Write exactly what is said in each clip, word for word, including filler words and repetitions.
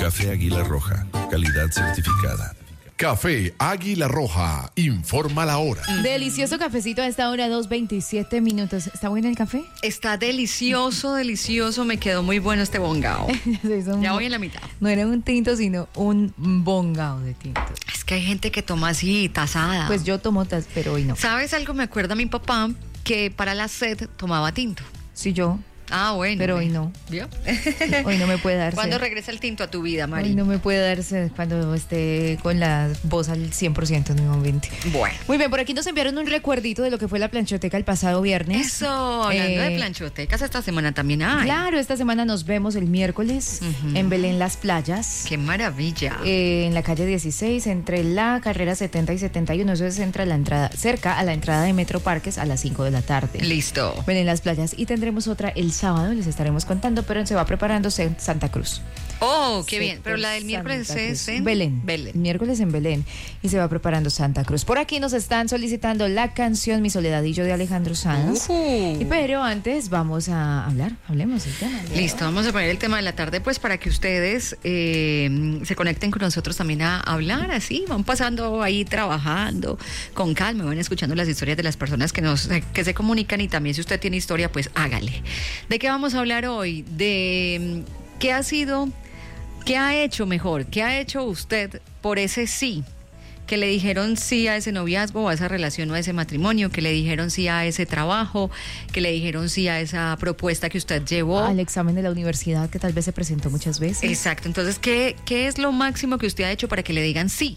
Café Águila Roja, calidad certificada. Café Águila Roja, informa la hora. Delicioso cafecito a esta hora, dos veintisiete minutos. ¿Está bueno el café? Está delicioso, delicioso. Me quedó muy bueno este bongao. Ya voy en la mitad. No era un tinto, sino un bongao de tinto. Es que hay gente que toma así, tasada. Pues yo tomo tas, pero hoy no. ¿Sabes algo? Me acuerda mi papá que para la sed tomaba tinto. Sí, yo. Ah, bueno. Pero hoy no. ¿Vio? Hoy no me puede dar sed. ¿Cuándo regresa el tinto a tu vida, Mari? Hoy no me puede dar sed cuando esté con la voz al cien por ciento nuevamente. Bueno. Muy bien, por aquí nos enviaron un recuerdito de lo que fue la planchoteca el pasado viernes. Eso, hablando eh, de planchotecas, esta semana también hay. Claro, esta semana nos vemos el miércoles uh-huh. en Belén Las Playas. ¡Qué maravilla! Eh, en la calle dieciséis, entre la carrera setenta y setenta y uno, eso es entre la entrada, cerca a la entrada de Metro Parques a las cinco de la tarde. Listo. Belén Las Playas. Y tendremos otra el sábado, les estaremos contando, pero se va preparándose en Santa Cruz. Oh, qué bien. Sector Pero la del miércoles Santa es Cruz. en Belén. Belén. Miércoles en Belén. Y se va preparando Santa Cruz. Por aquí nos están solicitando la canción Mi Soledadillo de Alejandro Sanz. Uh-huh. Y pero antes vamos a hablar, hablemos del tema. Listo, vamos a poner el tema de la tarde, pues para que ustedes eh, se conecten con nosotros también a hablar, así, van pasando ahí trabajando con calma, van escuchando las historias de las personas que nos que se comunican, y también si usted tiene historia, pues hágale. ¿De qué vamos a hablar hoy? De qué ha sido, qué ha hecho mejor, qué ha hecho usted por ese sí, que le dijeron sí a ese noviazgo o a esa relación o a ese matrimonio, que le dijeron sí a ese trabajo, que le dijeron sí a esa propuesta que usted llevó. Al examen de la universidad que tal vez se presentó muchas veces. Exacto, entonces, ¿qué, qué es lo máximo que usted ha hecho para que le digan sí?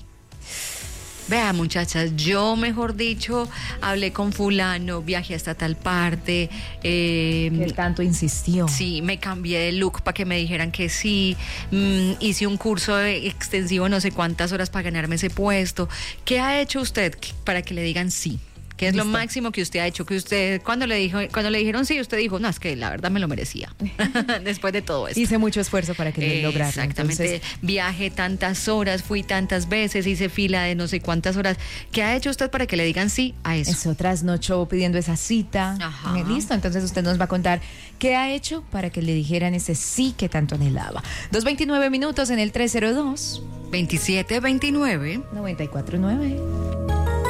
Vea, muchachas, yo, mejor dicho, hablé con fulano, viajé hasta tal parte. Eh, ¿Qué tanto insistió? Sí, me cambié de look para que me dijeran que sí. Mm, hice un curso extensivo, no sé cuántas horas para ganarme ese puesto. ¿Qué ha hecho usted para que le digan sí? ¿Qué es Listo. Lo máximo que usted ha hecho? Que usted, cuando le dijo, cuando le dijeron sí, usted dijo, no, es que la verdad me lo merecía. Después de todo esto. Hice mucho esfuerzo para que lo lograra. Exactamente. Entonces, viajé tantas horas, fui tantas veces, hice fila de no sé cuántas horas. ¿Qué ha hecho usted para que le digan sí a eso? Eso, trasnochó pidiendo esa cita. Ajá. Listo, entonces usted nos va a contar qué ha hecho para que le dijeran ese sí que tanto anhelaba. dos veintinueve minutos en el tres cero dos veintisiete veintinueve noventa y cuatro nueve.